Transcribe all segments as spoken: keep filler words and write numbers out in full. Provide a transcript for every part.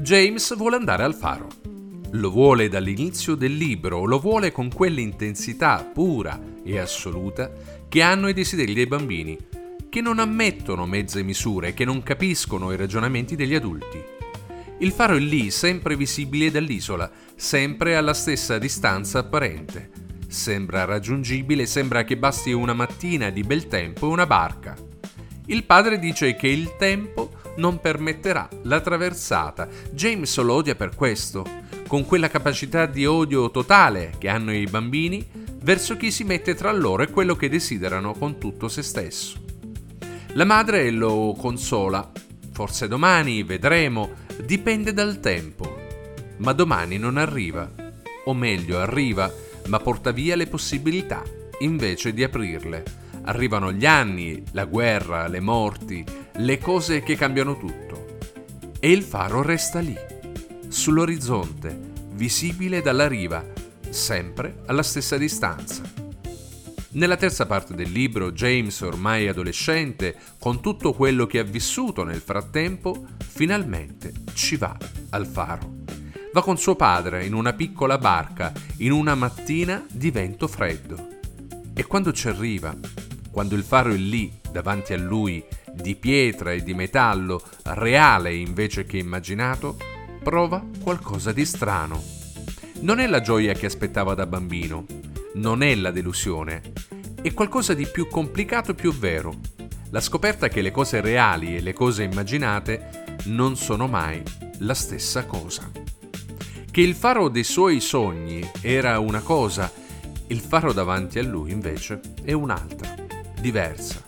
James vuole andare al faro. Lo vuole dall'inizio del libro, lo vuole con quell'intensità pura e assoluta che hanno i desideri dei bambini, che non ammettono mezze misure, che non capiscono i ragionamenti degli adulti. Il faro è lì, sempre visibile dall'isola, sempre alla stessa distanza apparente. Sembra raggiungibile, sembra che basti una mattina di bel tempo e una barca. Il padre dice che il tempo non permetterà la traversata. James lo odia per questo, con quella capacità di odio totale che hanno i bambini verso chi si mette tra loro e quello che desiderano con tutto se stesso. La madre lo consola. Forse domani, vedremo, dipende dal tempo. Ma domani non arriva. O meglio, arriva, ma porta via le possibilità, invece di aprirle. Arrivano gli anni, la guerra, le morti, le cose che cambiano tutto. E il faro resta lì, sull'orizzonte, visibile dalla riva, sempre alla stessa distanza. Nella terza parte del libro, James, ormai adolescente, con tutto quello che ha vissuto nel frattempo, finalmente ci va al faro. Va con suo padre in una piccola barca, in una mattina di vento freddo. E quando ci arriva, quando il faro è lì, davanti a lui, di pietra e di metallo, reale invece che immaginato, prova qualcosa di strano. Non è la gioia che aspettava da bambino, non è la delusione, è qualcosa di più complicato e più vero. La scoperta che le cose reali e le cose immaginate non sono mai la stessa cosa. Che il faro dei suoi sogni era una cosa, il faro davanti a lui invece è un'altra, diversa.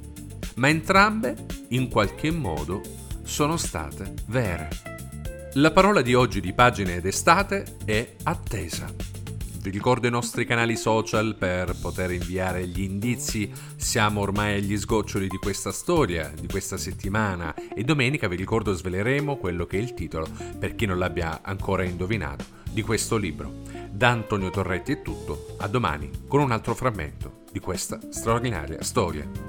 Ma entrambe, in qualche modo, sono state vere. La parola di oggi di Pagine d'estate è attesa. Vi ricordo i nostri canali social per poter inviare gli indizi. Siamo ormai agli sgoccioli di questa storia, di questa settimana, e domenica vi ricordo sveleremo quello che è il titolo, per chi non l'abbia ancora indovinato, di questo libro. Da Antonio Torretti è tutto, a domani con un altro frammento di questa straordinaria storia.